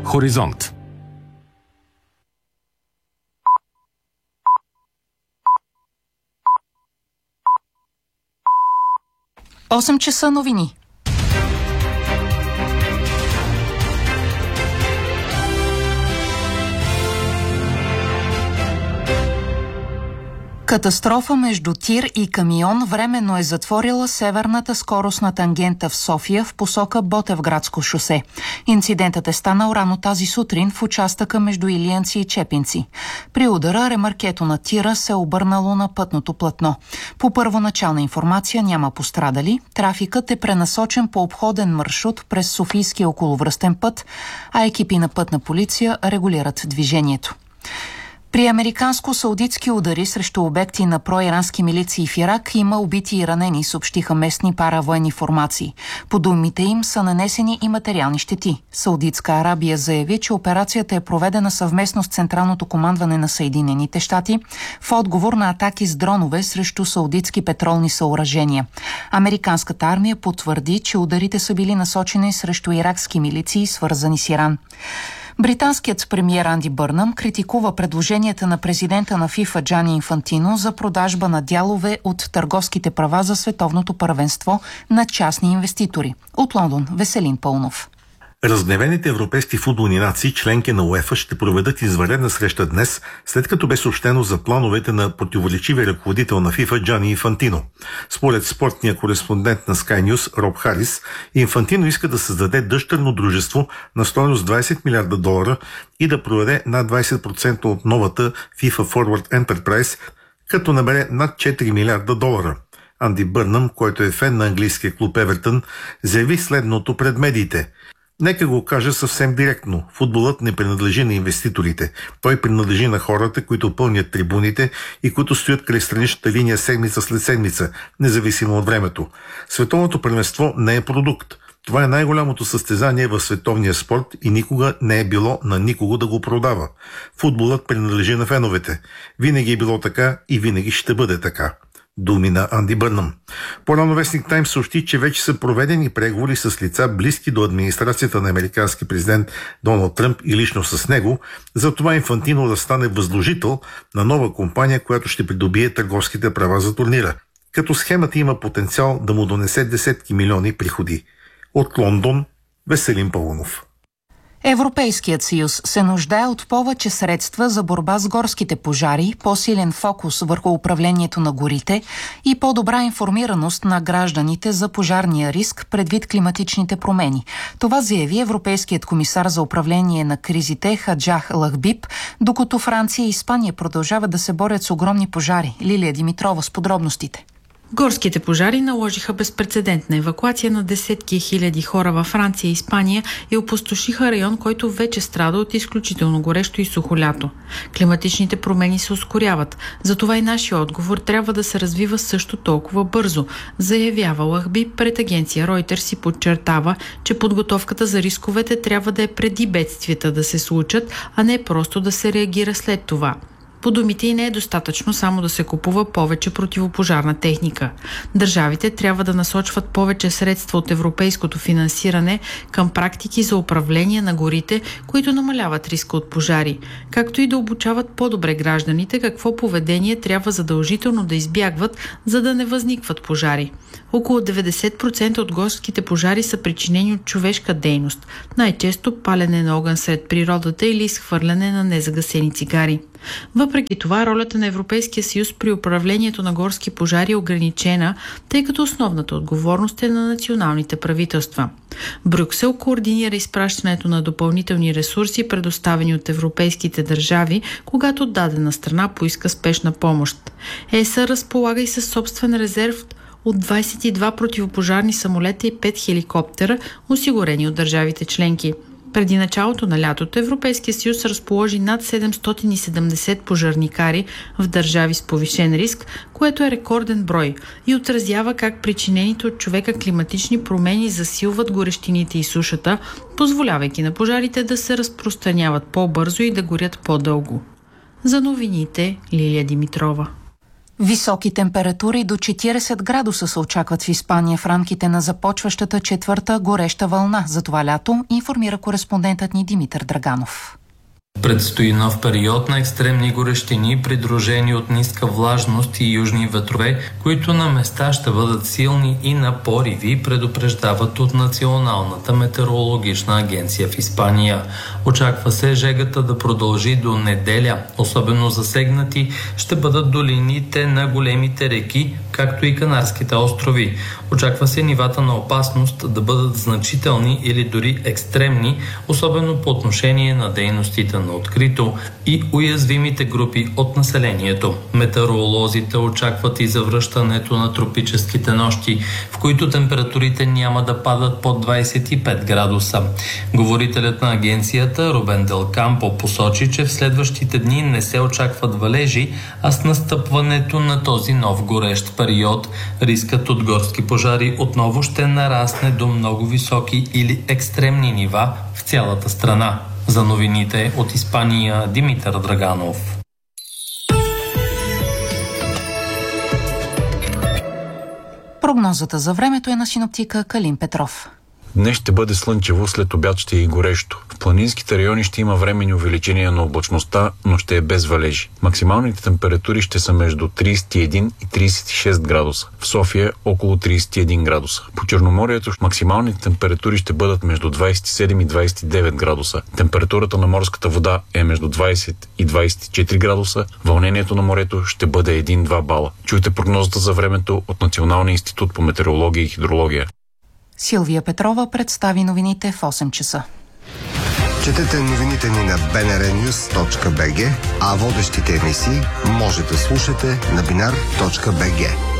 Хоризонт. Осем часа новини. Катастрофа между тир и камион временно е затворила северната скоростна тангента в София в посока Ботевградско шосе. Инцидентът е станал рано тази сутрин в участъка между Илиянци и Чепинци. При удара ремаркето на тира се е обърнало на пътното платно. По първоначална информация няма пострадали. Трафикът е пренасочен по обходен маршрут през Софийския околовръстен път, а екипи на пътна полиция регулират движението. При американско-саудитски удари срещу обекти на проирански милиции в Ирак има убити и ранени, съобщиха местни паравоенни формации. По думите им са нанесени и материални щети. Саудитска Арабия заяви, че операцията е проведена съвместно с Централното командване на Съединените щати в отговор на атаки с дронове срещу саудитски петролни съоръжения. Американската армия потвърди, че ударите са били насочени срещу иракски милиции, свързани с Иран. Британският премиер Анди Бърнъм критикува предложенията на президента на ФИФА Джани Инфантино за продажба на дялове от търговските права за световното първенство на частни инвеститори. От Лондон, Веселин Пълнов. Разгневените европейски футболни нации, членки на УЕФА, ще проведат извънредна среща днес, след като бе съобщено за плановете на противоречивия ръководител на ФИФА Джани Инфантино. Според спортния кореспондент на Sky News Роб Харис, Инфантино иска да създаде дъщерно дружество на стойност $20 милиарда и да проведе над 20% от новата FIFA Forward Enterprise, като набере над $4 милиарда. Анди Бърнъм, който е фен на английския клуб Евертън, заяви следното пред медиите. Нека го кажа съвсем директно. Футболът не принадлежи на инвеститорите. Той принадлежи на хората, които пълнят трибуните и които стоят край страничната линия седмица след седмица, независимо от времето. Световното първенство не е продукт. Това е най-голямото състезание в световния спорт и никога не е било на никого да го продава. Футболът принадлежи на феновете. Винаги е било така и винаги ще бъде така. Думи на Анди Бърнъм. По-рано вестник Таймс съобщи, че вече са проведени преговори с лица близки до администрацията на американски президент Доналд Тръмп и лично с него, за това Инфантино да стане възложител на нова компания, която ще придобие търговските права за турнира. Като схемата има потенциал да му донесе десетки милиони приходи. От Лондон, Веселин Пълнов. Европейският съюз се нуждае от повече средства за борба с горските пожари, по-силен фокус върху управлението на горите и по-добра информираност на гражданите за пожарния риск предвид климатичните промени. Това заяви Европейският комисар за управление на кризите Хаджах Лахбиб, докато Франция и Испания продължават да се борят с огромни пожари. Лилия Димитрова с подробностите. Горските пожари наложиха безпрецедентна евакуация на десетки хиляди хора във Франция и Испания и опустошиха район, който вече страда от изключително горещо и сухо лято. Климатичните промени се ускоряват, затова и нашия отговор трябва да се развива също толкова бързо, заявява Лахби пред агенция Reuters и подчертава, че подготовката за рисковете трябва да е преди бедствията да се случат, а не просто да се реагира след това. По думите и не е достатъчно само да се купува повече противопожарна техника. Държавите трябва да насочват повече средства от европейското финансиране към практики за управление на горите, които намаляват риска от пожари, както и да обучават по-добре гражданите какво поведение трябва задължително да избягват, за да не възникват пожари. Около 90% от горските пожари са причинени от човешка дейност, най-често палене на огън сред природата или изхвърляне на незагасени цигари. Въпреки това, ролята на Европейския съюз при управлението на горски пожари е ограничена, тъй като основната отговорност е на националните правителства. Брюксел координира изпращането на допълнителни ресурси, предоставени от европейските държави, когато дадена страна поиска спешна помощ. ЕС разполага и със собствен резерв от 22 противопожарни самолета и 5 хеликоптера, осигурени от държавите членки. Преди началото на лятото Европейския съюз разположи над 770 пожарникари в държави с повишен риск, което е рекорден брой и отразява как причинените от човека климатични промени засилват горещините и сушата, позволявайки на пожарите да се разпространяват по-бързо и да горят по-дълго. За новините, Лилия Димитрова. Високи температури до 40 градуса се очакват в Испания в рамките на започващата четвърта гореща вълна за това лято, информира кореспондентът ни Димитър Драганов. Предстои нов период на екстремни горещини, придружени от ниска влажност и южни ветрове, които на места ще бъдат силни и на пориви, предупреждават от Националната метеорологична агенция в Испания. Очаква се жегата да продължи до неделя. Особено засегнати ще бъдат долините на големите реки, както и Канарските острови. Очаква се нивата на опасност да бъдат значителни или дори екстремни, особено по отношение на дейностите на открито и уязвимите групи от населението. Метеоролозите очакват и завръщането на тропическите нощи, в които температурите няма да падат под 25 градуса. Говорителят на агенцията Рубен Дел Кампо посочи, че в следващите дни не се очакват валежи, а с настъпването на този нов горещ период рискът от горски пожари отново ще нарасне до много високи или екстремни нива в цялата страна. За новините от Испания, Димитър Драганов. Прогнозата за времето е на синоптика Калин Петров. Днес ще бъде слънчево, след обяд ще е горещо. В планинските райони ще има временни увеличения на облачността, но ще е без валежи. Максималните температури ще са между 31 и 36 градуса. В София около 31 градуса. По Черноморието максималните температури ще бъдат между 27 и 29 градуса. Температурата на морската вода е между 20 и 24 градуса. Вълнението на морето ще бъде 1-2 бала. Чуйте прогнозата за времето от Националния институт по метеорология и хидрология. Силвия Петрова представи новините в 8 часа. Четете новините ни на bnrnews.bg, а водещите емисии може да слушате на binar.bg.